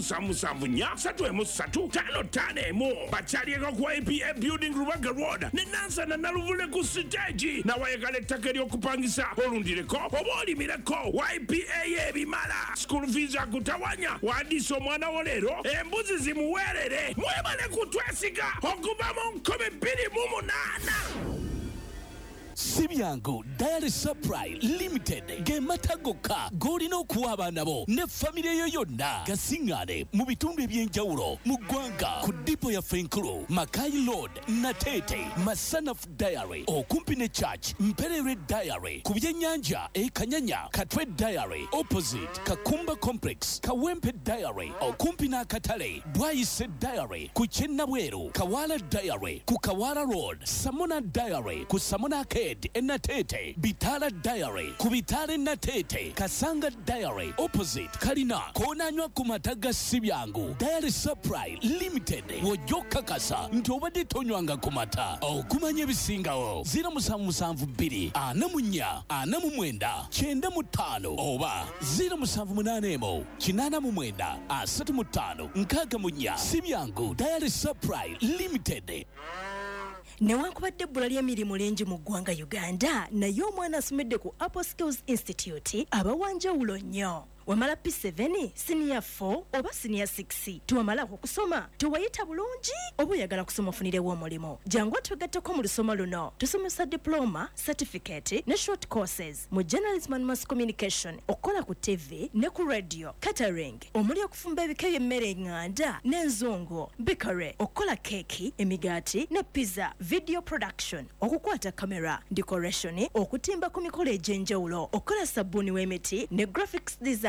0774 bakyalieko ku YPA Building Rubaga Road ne Nansana Naluvule ku stage nawayagala ettaka ery'okupangisa olundireko oba olimireko YPA y'ebimala school fees akutawanya wandiisa omwana wo leero embuzi zimuweerere mwebale kutwesiga okuva mu 2028 Sibyangu Diary Supply Limited gematagoka golina okuwa abaana bo ne famire yo yonna gasingane mu bitundu ebyenjawulo mu ggwanga ku dipo ya Fenkulu Makai Road Natete Masanaf Diary okumpi ne Church Mperere Diary ku byennyanja Kanyanya Katwe Diary opposite Kakumba Complex Kawempe Diary okumpi n'akatale Bwayise Diary ku Kyennabweru Kawala Diary ku Kawala Road Samona Diary ku Samona Natete Bitala Diary ku Bitale Natete Kasanga Diary opposite Kalina konanywa ku mataga Sibyangu Diary Supply Limited wojoka kasa nti obadde tonywanga ku mata okumanya ebisingawo 0772 44 49 95 oba 0781 89 35 65 Sibyangu Diary Supply Limited. Newankubadde ebbula ly'emirimu lingi mu ggwanga Uganda naye omwana asomedde ku Apple Skills Institute abawanjawulo nnyo wamala P7 senior 4 oba senior 6 tuwamalako okusoma tuwayita bulungi oba oyagala kusoma ofunirewo omulimu jangu tugatteko mu lusoma luno tusomesa diploma certificate ne short courses mu journalism and mass communication okukola ku TV ne ku radio catering omuli okufumba ebika by'emmere eŋŋanda n'enzungu bikare okukola keeki emigaati ne pizza video production okukwata camera decoration okutimba ku mikolo egy'enjawulo okukola sabbuuni w'emiti ne graphics design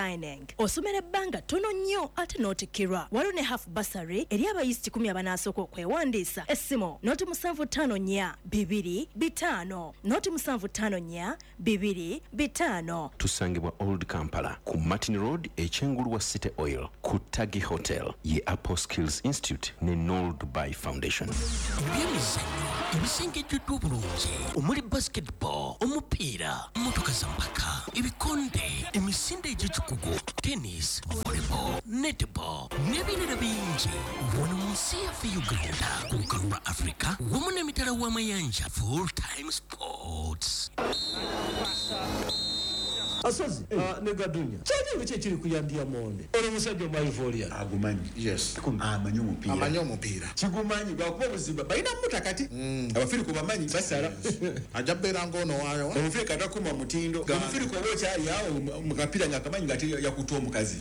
dining. Osomera ebbanga ttono nnyo ate n'otikkirwa. Waliwo ne half bursary eri abayizi 10 abanasooka okwewandiisa. Essimu noti 754-225 noti 754-225. Tusangibwa Old Kampala ku Martin Road ekyengulu wa City Oil ku Tagi Hotel ye Apple Skills Institute ne Noel Dubai Foundation. Ebisengejjuddwa obulungi omuli basketball, omupiira, motoka za mpaka, ebikonde, emisinde egy'ekikugu, tennis, volleyball, netball n'ebirala bingi wano mu nsi yaffe Uganda ku lukalu lwa Africa wamu n'emitala w'amayanja Full Time Sports. Asozi negadunya kyali kiri kuyandia monde ono musajja maivolia agumanyi yes amanyi omupiira kigumanyi gwakuba buzimba balina mutakati abafiri kubamanyi basala ajabera ngono wayo omufiri katakuma mutindo omufiri ko bokyali awo mukapira ngakamanyi ngati yakutoa omukazi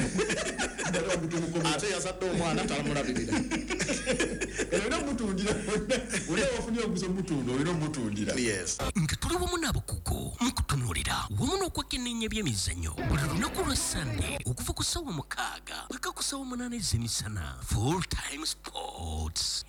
ate yasadde omwana talamulabirira era mutundira ule wafunye okuzo mutundo ino mutundira yes nga tuli wamu n'abakugu mukutunuulira wamu n'okwekenneenya by'emizannyo buli lunaku lwa Sunday okuva ku ssaawa 6 paka ku ssaawa 8 ez'emisana. Full Time Sports.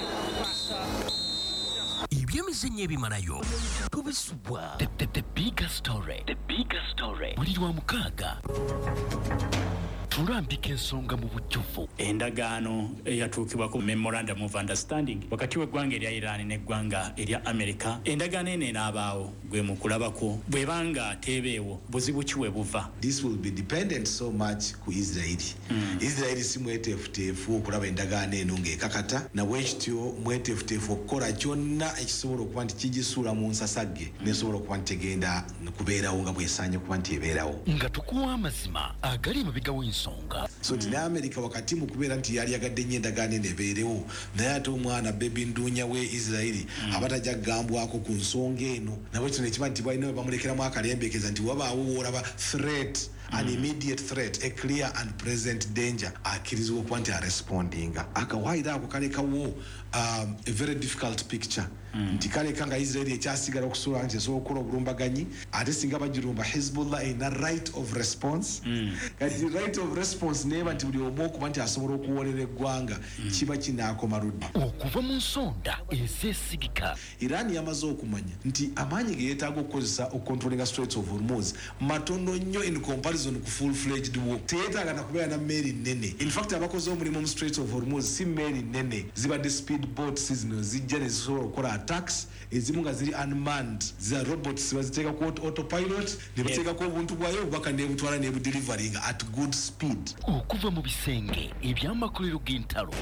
Ebyemizannyo ebimalayo tubisubwa. The bigger story. Buli lwa 6 tulambika ensonga mu bujjuvu. Endagaano eyatuukibwako memorandum of understanding wakati w'eggwanga erya Iran n'eggwanga erya America. Endagaano eno enaabaawo gwe mu kulabako bw'ebanga teebeewo buzibu ki we buva. This will be dependent so much ku Israeli. Israeli si mweteefuteefu okulaba endagaano eno ng'ekakata na bwekityo mweteefuteefu okukola kyonna ekisobola okuba nti kigisuula mu nsasagge nesobola okuba nti tegenda kubeerawo nga bwesaanye okuba nti ebeerawo. Nga tukuwa amazima agali emabega w'ensonga. So nti ne America wakati mu kubeera nti yali yagadde nnyo endagaano eno ebeerewo naye ate omwana bebi nduunya we Israeli abatajja kugambwako ku nsonga eno nabwe kino ekiba nti balina we bamulekeramu akalembekeza nti wabaawo woolaba threat an immediate threat, a clear and present danger, akirizibwa okuba nti arespondinga akawaayiro ako kalekawo a very difficult picture nti kaleka nga Israeli ekyasigala okusobola nti esobola okukola obulumbaganyi ate singa bagirumba Hezbollah ina right of response kati right of response neeba nti buli omu okuba nti asobola okuwoolera eggwanga kiba kinaakoma ludda okuva mu nsonda ezeesigika. Iran yamaze okumanya nti amaanyi ge yeetaaga okukozesa okukontrolinga Straits of Hormuz matono nnyo in comparison ku full-fledged war. Teyeetaaga na kubeera na meeri nnene. In fact abakoze omulimu mu Straits of Hormuz si meeri nnene zibadde speed boats zino zijja ne zisobola okukola attacks ezimu nga ziri unmanned za robots baziteeka ku autopilot ne bateekako obuntu bwayo obubaka nebutwala nebudelivery at good speed. Okuva mu bisenge eby'amakolero g'entalo.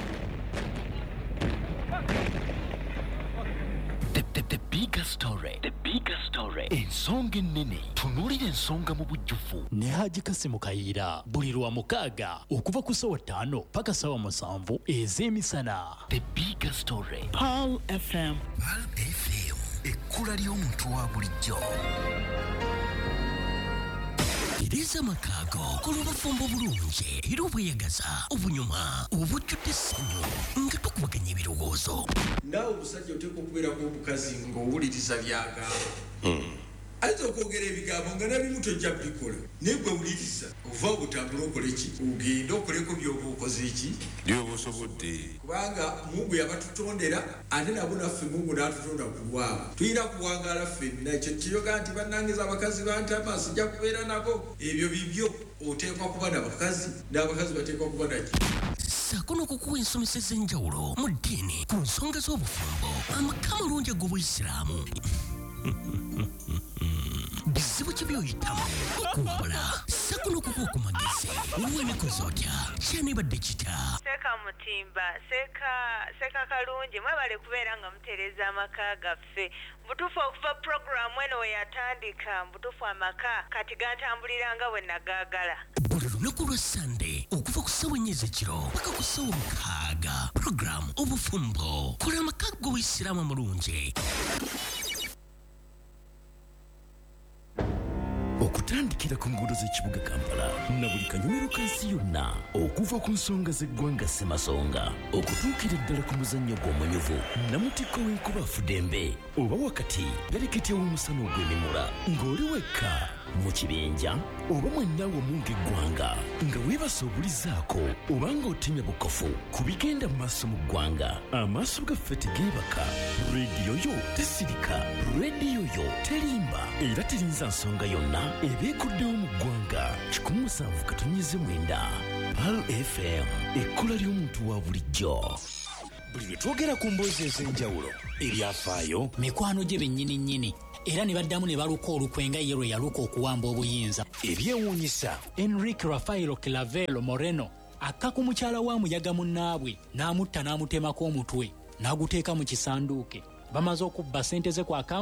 The bigger story. Ensonga ennene tunuulira ensonga mu bujjuvu ne Haji Kasimu Kayiira buli lwa 6 okuva ku ssaawa 5 paka ssaawa 7 ez'emisana. The bigger story. Pearl FM. Ekkula ly'omuntu wa bulijjo. Iriza makaago kulubufumbo bulungi era obweyagaza obunyuma obujjudde essanyu nga tukubaganya ebirowoozo. Naawe omusajja oteekwa okubeerako obukazi ng'owuliriza byagamba ayinza okwogera ebigambo nga nabimu tojja bikola naye gwe wuliriza ova obutambula okole ki ogenda okoleko byoba okoze eki byoba osobodde kubanga Mungu yabatutondera ate nabo naffe Mungu n'atutonda ku lwabo tulina kuwangaala ffenna ekyo kiyoga nti bannange abakazi bantama sijja kubeera nabo ebyo bibyo oteekwa kuba n'abakazi n'abakazi bateekwa kuba naki ssaako n'okukuwa ensomesa ez'enjawulo mu ddiini ku nsonga z'obufumbo amaka amalungi ag'Obuyisiraamu. Bizibu ki by'oyitamu okuwabula ssaako n'okukuwa ku magezi wemikoze otya kyanibadde kita seeka mutimba seeka kalungi mwebale kubeera nga mutereeza amaka gaffe butuufu okuva puroguramu eno we yatandika butuufu amaka kati gantambulira nga bwe nagaagala. Buli lunaku lwa Sunday okuva ku ssaawa 4 ez'ekiro paka ku ssaawa 6 puroguramu obufumbo kola amaka g'Obuyisiraamu amulungi. okutandikira ku nguudo z'ekibuga Kampala na buli kanyomero kansi yonna okuva ku nsonga z'eggwanga Ssemasonga okutuukira ddala ku muzannyo gw'omunyuvu namutikko w'enkuba Fudembe oba wakati bereketya w'omusana ogw'emimula ng'oli wekka mu kibinja oba mwennawe omunga eggwanga nga weebasa obulizaako oba ng'otemya bukofu ku bigenda mu maaso mu ggwanga amaaso gaffe tegeebaka rediyo yo tesirika rediyo yo terimba era terinza nsonga yonna ebeekuddewo mu ggwanga 107.9 Pal FM ekkola ly'omuntu wa bulijjo. Buli lwe twogera ku mboozi ez'enjawulo ebyafaayo mikwano gye bennyini era ne baddamu ne baluka olukwenga ye lwe yaluka okuwamba obuyinza ebyewuunyisa. Enrique Rafaelo Clavelo Moreno akka ku mukyala wa muyaga munnaabwe n'amutta n'amutemako omutwe n'aguteeka mu kisanduuke bamaze okubba ssente ze ku